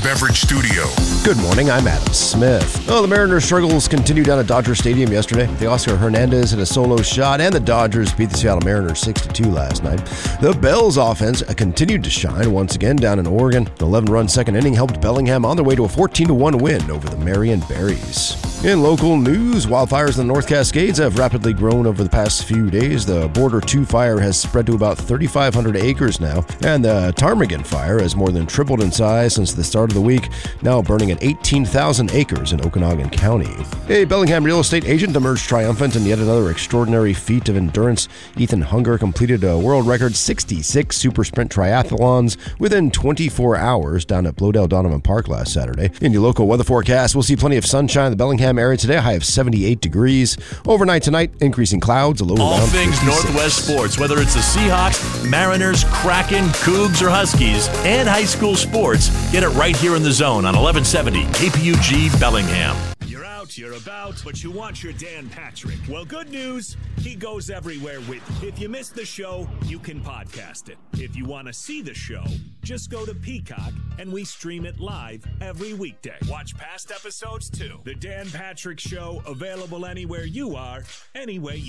Beverage Studio. Good morning, I'm Adam Smith. Well, the Mariners' struggles continued down at Dodger Stadium yesterday. The Oscar Hernandez hit a solo shot, and the Dodgers beat the Seattle Mariners 6-2 last night. The Bells' offense continued to shine once again down in Oregon. An 11-run second inning helped Bellingham on their way to a 14-1 win over the Marion Berries. In local news, wildfires in the North Cascades have rapidly grown over the past few days. The Border 2 fire has spread to about 3,500 acres now, and the Ptarmigan fire has more than tripled in size since the start of the week, now burning at 18,000 acres in Okanagan County. A Bellingham real estate agent emerged triumphant in yet another extraordinary feat of endurance. Ethan Hunger completed a world record 66 super sprint triathlons within 24 hours down at Blodell Donovan Park last Saturday. In your local weather forecast, we'll see plenty of sunshine in the Bellingham area today, a high of 78 degrees. Overnight tonight, increasing clouds, a low all around things 56. Northwest sports, whether it's the Seahawks, Mariners, Kraken, Cougs, or Huskies, and high school sports, get it right here in the zone on 1170 KPUG Bellingham. You're out, you're about, but you want your Dan Patrick. Well, good news, he goes everywhere with you. If you missed the show, you can podcast it. If you want to see the show, just go to Peacock, and we stream it live every weekday. Watch past episodes, too. The Dan Patrick Show, available anywhere you are, anyway